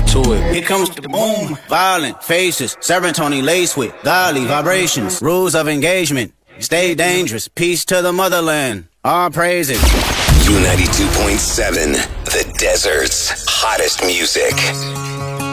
to it. Here comes the boom, violent faces, serotonin laced with godly vibrations, rules of engagement, stay dangerous, peace to the motherland, all praises. U92.7, the desert's hottest music.